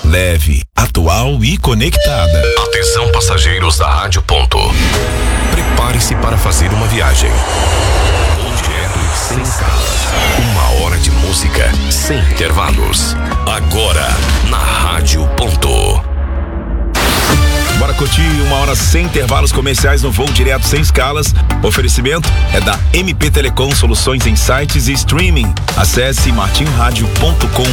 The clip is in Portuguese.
leve, atual e conectada. Atenção, passageiros da Rádio Ponto. Prepare-se para fazer uma viagem. Voo direto e sem escalas. 1 hora de música sem intervalos. Agora, na Rádio Ponto. Bora curtir 1 hora sem intervalos comerciais no Voo Direto Sem Escalas. Oferecimento é da MP Telecom, soluções em sites e streaming. Acesse martinradio.com.